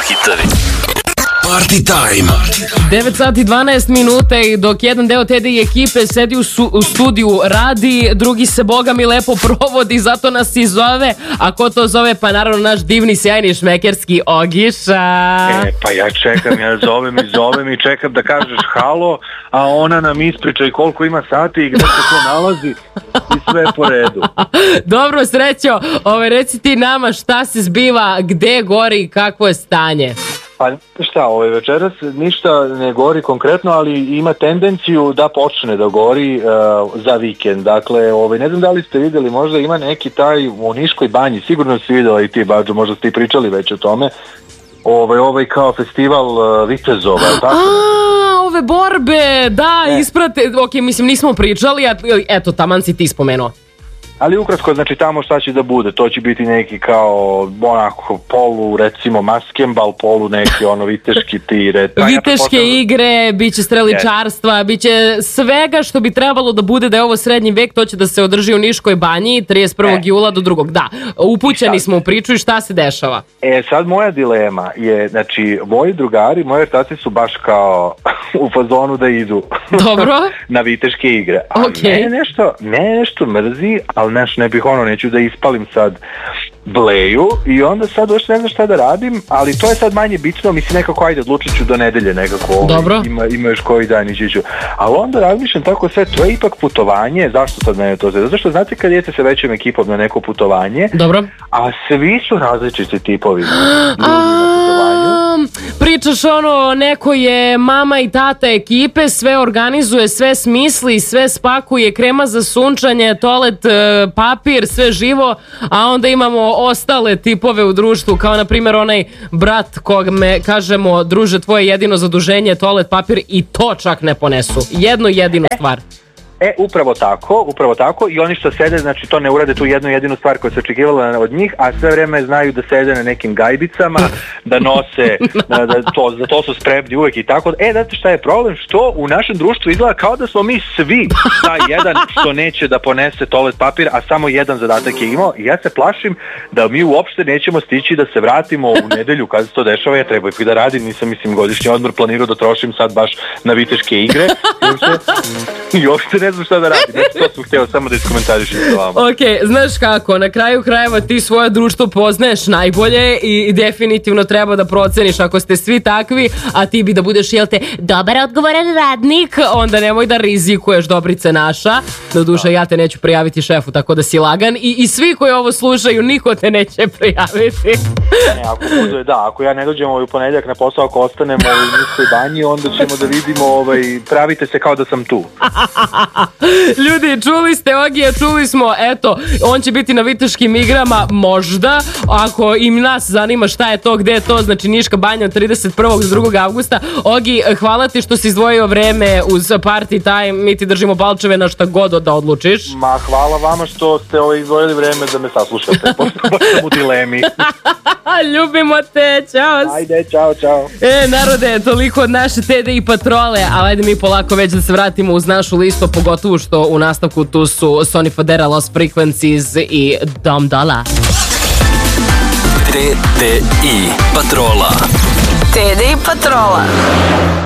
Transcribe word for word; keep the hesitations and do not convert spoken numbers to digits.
hitovi. Party time. devet sati i dvanaest minuta i dok jedan deo Tede i ekipe sedi u, su, u studiju radi, drugi se boga mi lepo provodi, zato nas i zove. A ko to zove? Pa naravno naš divni, sjajni šmekerski Ogiša. E, pa ja čekam, ja zovem i zovem i čekam da kažeš halo, a ona nam ispriča i koliko ima sati i gde se to nalazi i sve po redu. Dobro, Srećo, ove, reci ti nama šta se zbiva, gde gori i kakvo je stanje. Pa šta, ovaj večeras ništa ne gori konkretno, ali ima tendenciju da počne da gori uh, za vikend. Dakle, ovaj, ne znam da li ste vidjeli, možda ima neki taj u Niškoj banji, sigurno si vidjela i ti, Bađo, možda ste i pričali već o tome, ovaj, ovaj kao festival uh, vitezova, tako? A, ove borbe, da, e. isprate, ok, mislim nismo pričali, a, eto, taman si ti spomenuo. Ali ukratko, znači tamo šta će da bude, to će biti neki kao onako polu, recimo maskembal, polu neki ono viteški tire. Pa viteške ja igre, bit će streličarstva, yes. bit će svega što bi trebalo da bude da je ovo srednji vek, to će da se održi u Niškoj banji trideset prvog E. jula do drugog. Da, upućeni smo u priču i šta se dešava? E, sad moja dilema je, znači, moji drugari, moji ortaci su baš kao u fazonu da idu Dobro. na viteške igre. A okay. mene nešto, mene nešto mrzi, ali neš, ne bih ono, neću da ispalim sad bleju i onda sad još ne znam šta da radim, ali to je sad manje bitno, mislim nekako ajde odlučit ću do nedelje nekako, Dobro. Ima, ima još koji dan ići ću, ali onda razmišljam tako sve, to je ipak putovanje, zašto sad mene to sve, zato što znate kad idete sa većom ekipom na neko putovanje, Dobro. a svi su različiti tipovi ljudi na putovanju. Pričaš ono, neko je mama i tata ekipe, sve organizuje, sve smisli, sve spakuje, krema za sunčanje, toalet, papir, sve živo, a onda imamo ostale tipove u društvu, kao na primjer onaj brat kog me kažemo, druže, tvoje jedino zaduženje je toalet papir i to čak ne ponesu. Jednu jedinu stvar. E, upravo tako, upravo tako i oni što sede, znači to ne urade tu jednu jedinu stvar koja se očekivala od njih, a sve vreme znaju da sede na nekim gajdicama, da nose, da, da to, za to su spremni uvek i tako. E, znate šta je problem? Što u našem društvu izgleda kao da smo mi svi taj jedan što neće da ponese toalet papir, a samo jedan zadatak je imao i ja se plašim da mi uopšte nećemo stići da se vratimo u nedelju kad se to dešava, ja treba i da radim, nisam mislim godišnji odmor planirao da trošim sad baš na viteške igre i uopšte ne znam šta da radim, znači to sam htio samo da iskomentarišem sa vama. Ok, znaš kako, na kraju krajeva ti svoje društvo poznaješ najbolje i definitivno treba da proceniš ako ste svi takvi, a ti bi da budeš, jel te, dobar odgovoran radnik, onda nemoj da rizikuješ, Dobrice naša. Do duše, ja te neću prijaviti šefu, tako da si lagan i, i svi koji ovo slušaju, niko te neće prijaviti. Ne, ako bude, da, ako ja ne dođem ovaj u ponedjeljak na posao, ako ostanemo u Niškoj banji, onda ćemo da vidimo, ovaj, pravite se kao da sam tu. Ljudi, čuli ste Ogija, čuli smo, eto, on će biti na viteškim igrama, možda, ako im nas zanima šta je to, gde je to, znači Niška banja od trideset prvog do drugog avgusta. Ogi, hvala ti što si izdvojio vreme uz Party Time, mi ti držimo palčeve na šta god da odlučiš. Ma, hvala vama što ste ovaj izdvojili vreme da me saslušate, pošto sam u dilemi. Ljubimo te, čao. Ajde, čao, čao. E, narode, toliko od naše Tede i patrole, ali ajde mi polako već da se vratimo uz našu listu, pogotovo što u nastavku tu su Sonny Fodera, Lost Frequencies i Dom Dola. Tede i patrola. Tede i patrola.